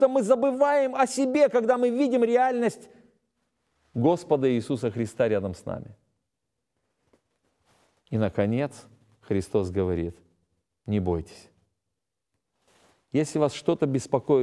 Мы забываем о себе, когда мы видим реальность Господа Иисуса Христа рядом с нами. И, наконец, Христос говорит: не бойтесь. Если вас что-то беспокоит,